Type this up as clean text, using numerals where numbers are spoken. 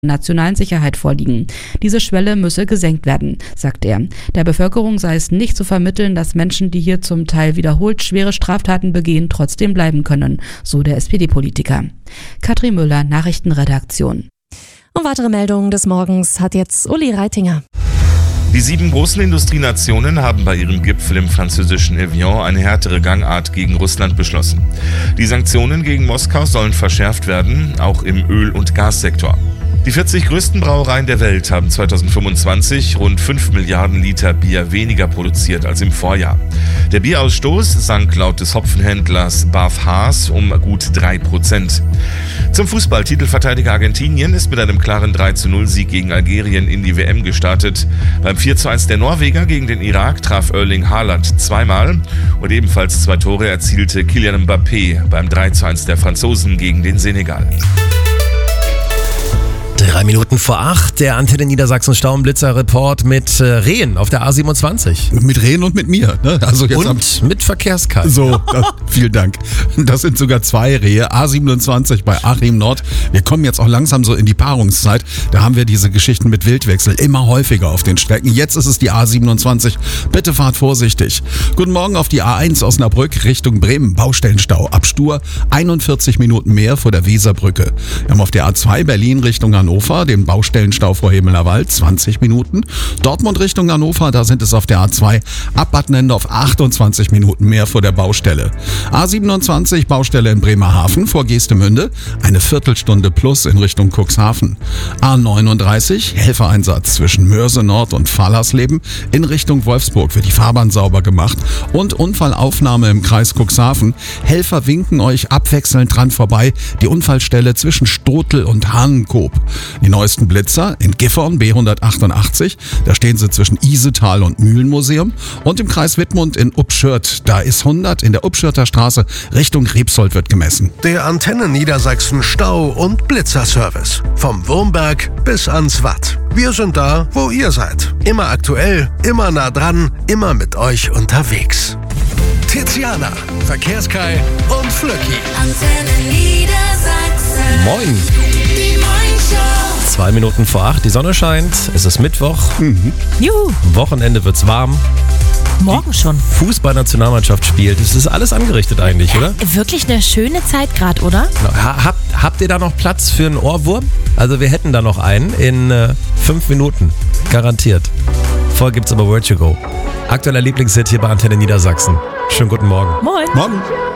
nationalen Sicherheit vorliegen. Diese Schwelle müsse gesenkt werden, sagt er. Der Bevölkerung sei es nicht zu vermitteln, dass Menschen, die hier zum Teil wiederholt schwere Straftaten begehen, trotzdem bleiben können, so der SPD-Politiker. Katrin Müller, Nachrichtenredaktion. Und weitere Meldungen des Morgens hat jetzt Uli Reitinger. Die 7 großen Industrienationen haben bei ihrem Gipfel im französischen Evian eine härtere Gangart gegen Russland beschlossen. Die Sanktionen gegen Moskau sollen verschärft werden, auch im Öl- und Gassektor. Die 40 größten Brauereien der Welt haben 2025 rund 5 Milliarden Liter Bier weniger produziert als im Vorjahr. Der Bierausstoß sank laut des Hopfenhändlers BAF Haas um gut 3%. Zum Fußball: Titelverteidiger Argentinien ist mit einem klaren 3:0-Sieg gegen Algerien in die WM gestartet. Beim 4:1 der Norweger gegen den Irak traf Erling Haaland zweimal und ebenfalls 2 Tore erzielte Kylian Mbappé beim 3:1 der Franzosen gegen den Senegal. 3 Minuten vor 8, der Antenne Niedersachsen Stauenblitzer-Report mit Rehen auf der A27. Mit Rehen und mit mir. Ne? Also jetzt und mit Verkehrskalt. So, vielen Dank. Das sind sogar 2 Rehe. A27 bei Achim Nord. Wir kommen jetzt auch langsam so in die Paarungszeit. Da haben wir diese Geschichten mit Wildwechsel immer häufiger auf den Strecken. Jetzt ist es die A27. Bitte fahrt vorsichtig. Guten Morgen auf die A1 Osnabrück Richtung Bremen. Baustellenstau ab Stur. 41 Minuten mehr vor der Weserbrücke. Wir haben auf der A2 Berlin Richtung Hannover den Baustellenstau vor Hemelerwald, 20 Minuten. Dortmund Richtung Hannover, da sind es auf der A2 ab Bad Nendorf 28 Minuten mehr vor der Baustelle. A27 Baustelle in Bremerhaven vor Geestemünde, eine Viertelstunde plus in Richtung Cuxhaven. A39 Helfereinsatz zwischen Mörse Nord und Fallersleben in Richtung Wolfsburg wird die Fahrbahn sauber gemacht und Unfallaufnahme im Kreis Cuxhaven. Helfer winken euch abwechselnd dran vorbei, die Unfallstelle zwischen Stotel und Hahnenkoop. Die neuesten Blitzer in Gifhorn B188, da stehen sie zwischen Isetal und Mühlenmuseum, und im Kreis Wittmund in Upschürth, da ist 100 in der Upschürther Straße Richtung Rebsold wird gemessen. Der Antenne Niedersachsen Stau- und Blitzerservice. Vom Wurmberg bis ans Watt. Wir sind da, wo ihr seid. Immer aktuell, immer nah dran, immer mit euch unterwegs. Tiziana, Verkehrskai und Flöcki. Antenne Niedersachsen. Moin. Die Morningshow. 2 Minuten vor 8, die Sonne scheint, es ist Mittwoch. Juhu, Wochenende wird's warm. morgen schon. Fußballnationalmannschaft spielt. Es ist alles angerichtet eigentlich, oder? Wirklich eine schöne Zeit gerade, oder? Habt ihr da noch Platz für einen Ohrwurm? Also wir hätten da noch einen in 5 Minuten. Garantiert. Vorher gibt's aber Word to Go. Aktueller Lieblingshit hier bei Antenne Niedersachsen. Schönen guten Morgen. Moin. Morgen.